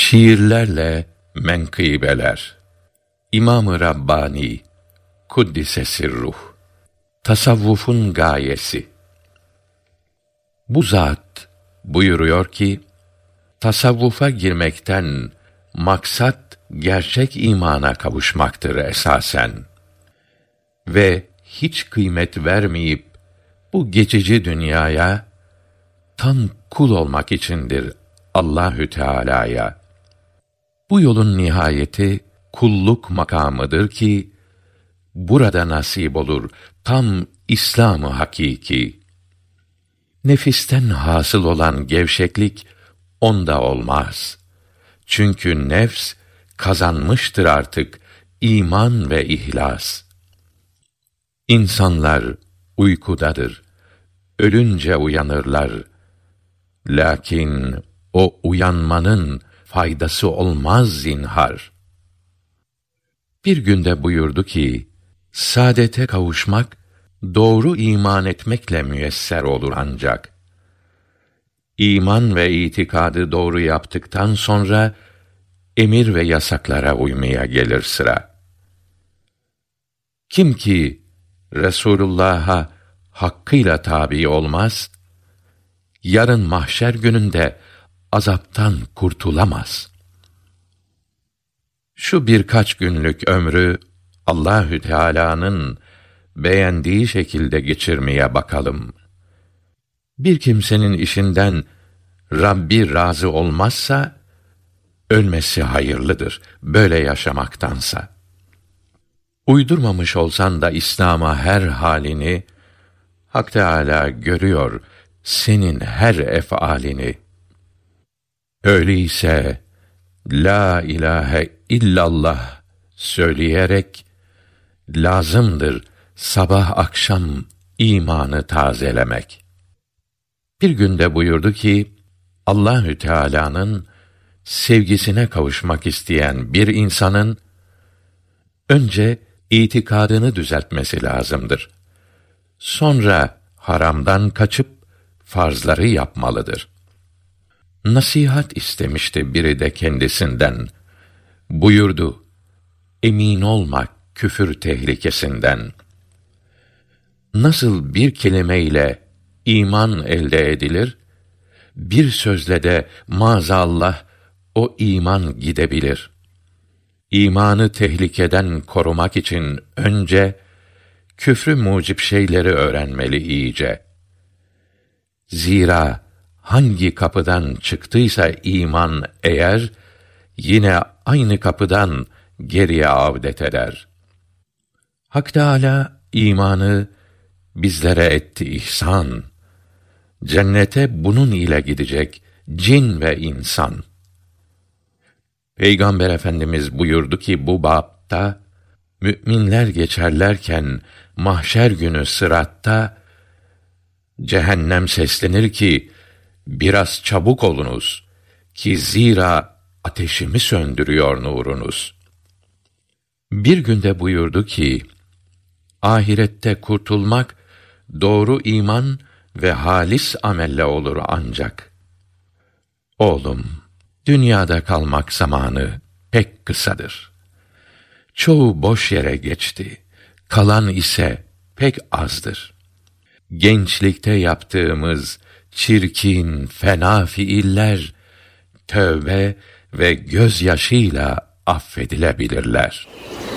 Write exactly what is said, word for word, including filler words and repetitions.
Şiirlerle menkıbeler. İmam-ı Rabbani Kuddise Sirruh. Tasavvufun gayesi. Bu zat buyuruyor ki, tasavvufa girmekten maksat gerçek imana kavuşmaktır esasen. Ve hiç kıymet vermeyip bu geçici dünyaya tam kul olmak içindir Allahü Teala'ya. Bu yolun nihayeti kulluk makamıdır ki burada nasip olur tam İslam-ı hakiki. Nefisten hasıl olan gevşeklik onda olmaz. Çünkü nefs kazanmıştır artık iman ve ihlas. İnsanlar uykudadır. Ölünce uyanırlar. Lakin o uyanmanın faydası olmaz zinhar. Bir günde buyurdu ki, saadete kavuşmak, doğru iman etmekle müyesser olur ancak. İman ve itikadı doğru yaptıktan sonra, emir ve yasaklara uymaya gelir sıra. Kim ki, Resulullah'a hakkıyla tabi olmaz, yarın mahşer gününde azaptan kurtulamaz. Şu birkaç günlük ömrü Allahü Teala'nın beğendiği şekilde geçirmeye bakalım. Bir kimsenin işinden Rabbi razı olmazsa ölmesi hayırlıdır böyle yaşamaktansa. Uydurmamış olsan da İslam'a her halini Hak Teâlâ görüyor senin her ef'alini. Öyleyse la ilahe illallah söyleyerek lazımdır sabah akşam imanı tazelemek. Bir günde buyurdu ki, Allahü Teala'nın sevgisine kavuşmak isteyen bir insanın önce itikadını düzeltmesi lazımdır. Sonra haramdan kaçıp farzları yapmalıdır. Nasihat istemişti biri de kendisinden. Buyurdu, emin olmak küfür tehlikesinden. Nasıl bir kelimeyle iman elde edilir, bir sözle de maazallah o iman gidebilir. İmanı tehlikeden korumak için önce küfrü mucip şeyleri öğrenmeli iyice. Zira hangi kapıdan çıktıysa iman eğer, yine aynı kapıdan geriye avdet eder. Hak Teâlâ imanı bizlere etti ihsan. Cennete bunun ile gidecek cin ve insan. Peygamber Efendimiz buyurdu ki bu bapta, mü'minler geçerlerken mahşer günü sıratta, cehennem seslenir ki, biraz çabuk olunuz ki zira ateşimi söndürüyor nurunuz. Bir günde buyurdu ki, ahirette kurtulmak, doğru iman ve halis amelle olur ancak. Oğlum, dünyada kalmak zamanı pek kısadır. Çoğu boş yere geçti, kalan ise pek azdır. Gençlikte yaptığımız çirkin, fena fiiller, tövbe ve gözyaşıyla affedilebilirler.